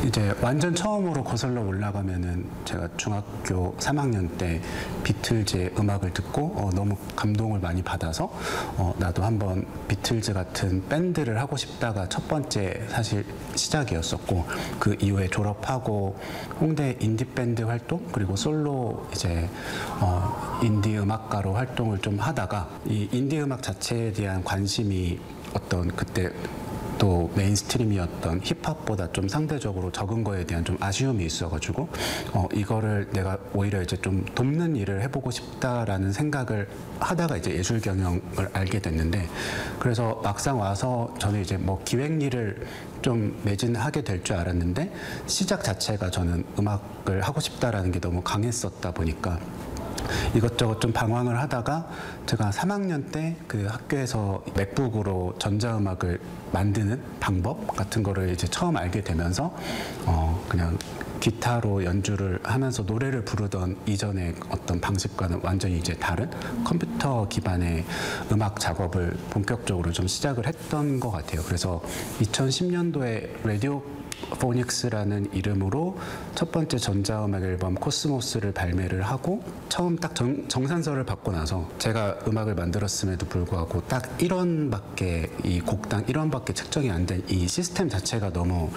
이제 완전 처음으로 거슬러 올라가면은 제가 중학교 3학년 때 비틀즈의 음악을 듣고 너무 감동을 많이 받아서 나도 한번 비틀즈 같은 밴드를 하고 싶다가 첫 번째 사실 시작이었었고, 그 이후에 졸업하고 홍대 인디 밴드 활동 그리고 솔로 이제 인디 음악가로 활동을 좀 하다가 이 인디 음악 자체에 대한 관심이 어떤 그때 또 메인스트림이었던 힙합보다 좀 상대적으로 적은 거에 대한 좀 아쉬움이 있어가지고 이거를 내가 오히려 이제 좀 돕는 일을 해보고 싶다라는 생각을 하다가 이제 예술 경영을 알게 됐는데, 그래서 막상 와서 저는 이제 뭐 기획 일을 좀 매진하게 될 줄 알았는데 시작 자체가 저는 음악을 하고 싶다라는 게 너무 강했었다 보니까 이것저것 좀 방황을 하다가 제가 3학년 때 그 학교에서 맥북으로 전자음악을 만드는 방법 같은 거를 이제 처음 알게 되면서 그냥 기타로 연주를 하면서 노래를 부르던 이전의 어떤 방식과는 완전히 이제 다른 컴퓨터 기반의 음악 작업을 본격적으로 좀 시작을 했던 것 같아요. 그래서 2010년도에 라디오 포닉스라는 이름으로 첫 번째 전자음악 앨범 코스모스를 발매를 하고, 처음 딱 정산서를 받고 나서 제가 음악을 만들었음에도 불구하고 딱 1원밖에, 이 곡당 1원밖에 책정이 안 된 이 시스템 자체가 너무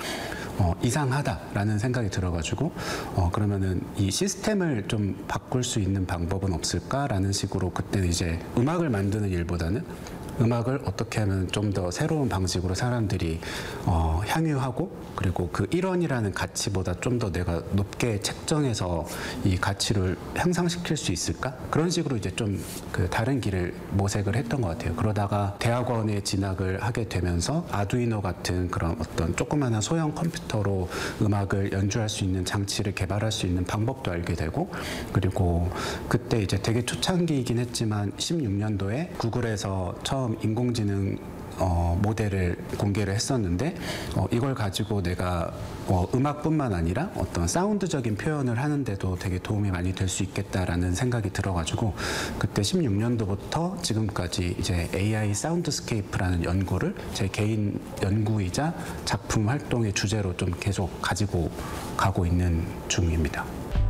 이상하다라는 생각이 들어가지고 그러면은 이 시스템을 좀 바꿀 수 있는 방법은 없을까라는 식으로, 그때는 이제 음악을 만드는 일보다는 음악을 어떻게 하면 좀 더 새로운 방식으로 사람들이 향유하고, 그리고 그 1원이라는 가치보다 좀 더 내가 높게 책정해서 이 가치를 향상시킬 수 있을까? 그런 식으로 이제 좀 그 다른 길을 모색을 했던 것 같아요. 그러다가 대학원에 진학을 하게 되면서 아두이노 같은 그런 어떤 조그마한 소형 컴퓨터로 음악을 연주할 수 있는 장치를 개발할 수 있는 방법도 알게 되고, 그리고 그때 이제 되게 초창기이긴 했지만 16년도에 구글에서 처음 인공지능 모델을 공개를 했었는데 이걸 가지고 내가 음악뿐만 아니라 어떤 사운드적인 표현을 하는데도 되게 도움이 많이 될 수 있겠다라는 생각이 들어가지고, 그때 16년도부터 지금까지 이제 AI 사운드스케이프라는 연구를 제 개인 연구이자 작품 활동의 주제로 좀 계속 가지고 가고 있는 중입니다.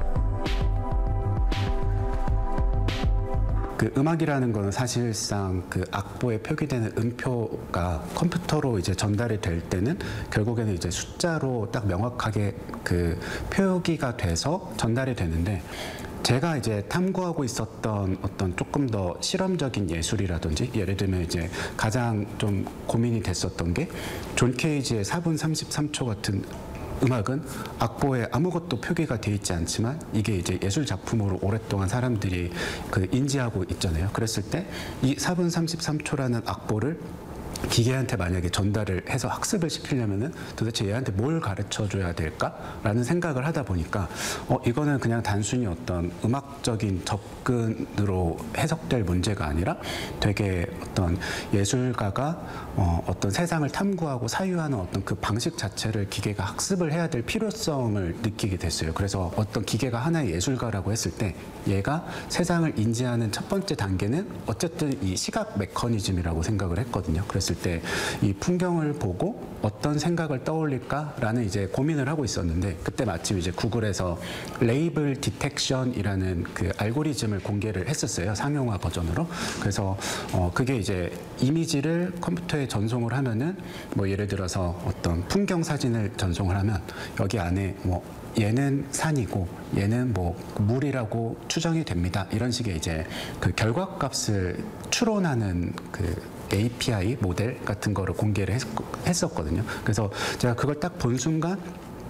그 음악이라는 거는 사실상 그 악보에 표기되는 음표가 컴퓨터로 이제 전달이 될 때는 결국에는 이제 숫자로 딱 명확하게 그 표기가 돼서 전달이 되는데, 제가 이제 탐구하고 있었던 어떤 조금 더 실험적인 예술이라든지, 예를 들면 이제 가장 좀 고민이 됐었던 게 존 케이지의 4분 33초 같은 음악은 악보에 아무것도 표기가 되어 있지 않지만 이게 이제 예술 작품으로 오랫동안 사람들이 그 인지하고 있잖아요. 그랬을 때 이 4분 33초라는 악보를 기계한테 만약에 전달을 해서 학습을 시키려면은 도대체 얘한테 뭘 가르쳐 줘야 될까라는 생각을 하다 보니까 이거는 그냥 단순히 어떤 음악적인 접근으로 해석될 문제가 아니라 되게 어떤 예술가가 어떤 세상을 탐구하고 사유하는 어떤 그 방식 자체를 기계가 학습을 해야 될 필요성을 느끼게 됐어요. 그래서 어떤 기계가 하나의 예술가라고 했을 때 얘가 세상을 인지하는 첫 번째 단계는 어쨌든 이 시각 메커니즘이라고 생각을 했거든요. 그랬을 때 이 풍경을 보고 어떤 생각을 떠올릴까라는 이제 고민을 하고 있었는데, 그때 마침 이제 구글에서 레이블 디텍션이라는 그 알고리즘을 공개를 했었어요. 상용화 버전으로. 그래서 그게 이제 이미지를 컴퓨터에 전송을 하면은 뭐 예를 들어서 어떤 풍경 사진을 전송을 하면 여기 안에 뭐 얘는 산이고 얘는 뭐 물이라고 추정이 됩니다. 이런 식의 이제 그 결과값을 추론하는 그 API 모델 같은 거를 공개를 했었거든요. 그래서 제가 그걸 딱 본 순간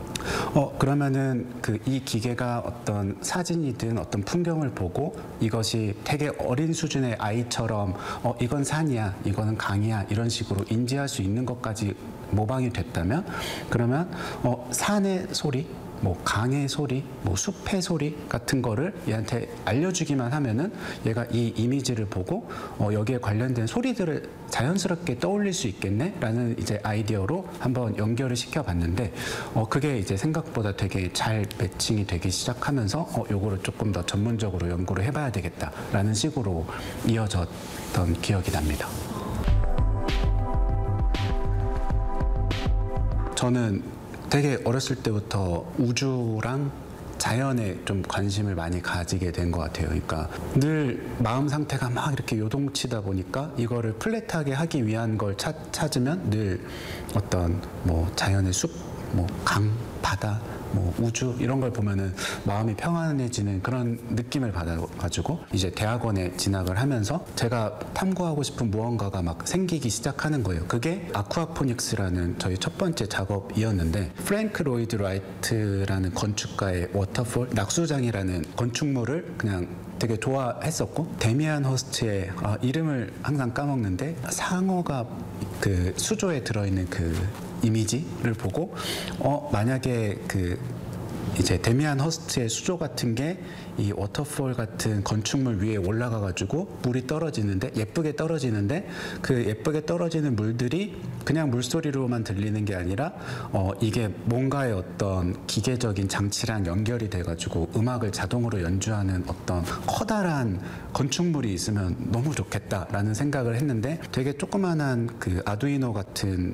그러면은 그 이 기계가 어떤 사진이든 어떤 풍경을 보고 이것이 되게 어린 수준의 아이처럼 이건 산이야, 이거는 강이야 이런 식으로 인지할 수 있는 것까지 모방이 됐다면, 그러면 산의 소리, 뭐 강의 소리, 뭐 숲의 소리 같은 거를 얘한테 알려주기만 하면은 얘가 이 이미지를 보고 여기에 관련된 소리들을 자연스럽게 떠올릴 수 있겠네? 라는 이제 아이디어로 한번 연결을 시켜봤는데 그게 이제 생각보다 되게 잘 매칭이 되기 시작하면서 요거를 조금 더 전문적으로 연구를 해봐야 되겠다라는 식으로 이어졌던 기억이 납니다. 저는 되게 어렸을 때부터 우주랑 자연에 좀 관심을 많이 가지게 된 것 같아요. 그러니까 늘 마음 상태가 막 이렇게 요동치다 보니까 이거를 플랫하게 하기 위한 걸 찾으면 늘 어떤 뭐 자연의 숲, 뭐 강, 바다, 뭐 우주 이런 걸 보면은 마음이 평안해지는 그런 느낌을 받아가지고 이제 대학원에 진학을 하면서 제가 탐구하고 싶은 무언가가 막 생기기 시작하는 거예요. 그게 아쿠아포닉스라는 저희 첫 번째 작업이었는데 프랭크 로이드 라이트라는 건축가의 워터폴 낙수장이라는 건축물을 그냥 되게 좋아했었고 데미안 호스트의 이름을 항상 까먹는데 상어가 그 수조에 들어있는 그 이미지를 보고 만약에 그 이제 데미안 허스트의 수조 같은 게 이 워터폴 같은 건축물 위에 올라가가지고 물이 떨어지는데 예쁘게 떨어지는데 그 예쁘게 떨어지는 물들이 그냥 물소리로만 들리는 게 아니라 이게 뭔가의 어떤 기계적인 장치랑 연결이 돼가지고 음악을 자동으로 연주하는 어떤 커다란 건축물이 있으면 너무 좋겠다라는 생각을 했는데 되게 조그만한 그 아두이노 같은